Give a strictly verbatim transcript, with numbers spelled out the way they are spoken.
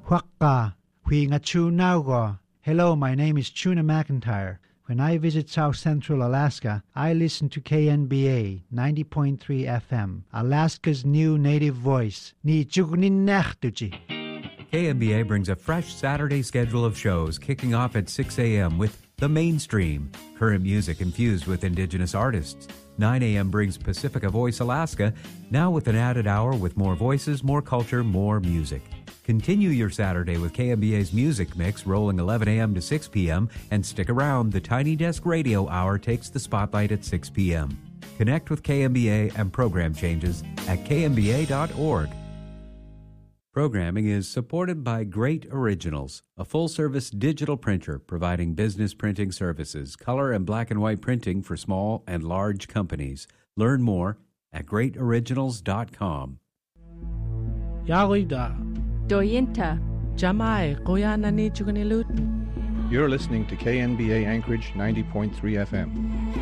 Huakka, Huinga Chunaugo. Hello, my name is Tuna McIntyre. When I visit South Central Alaska, I listen to K N B A ninety point three F M, Alaska's new native voice. Ni chugninachtuji. K M B A brings a fresh Saturday schedule of shows kicking off at six a.m. with The Mainstream, current music infused with Indigenous artists. nine a.m. brings Pacifica Voice Alaska, now with an added hour with more voices, more culture, more music. Continue your Saturday with K M B A's Music Mix rolling eleven a.m. to six p.m. and stick around. The Tiny Desk Radio Hour takes the spotlight at six p.m. Connect with K M B A and program changes at k m b a dot org. Programming is supported by Great Originals, a full-service digital printer providing business printing services, color and black and white printing for small and large companies. Learn more at great originals dot com. Yarida. Doyinta. Jamai Koyana ni Chugunilut. You're listening to K N B A Anchorage ninety point three F M.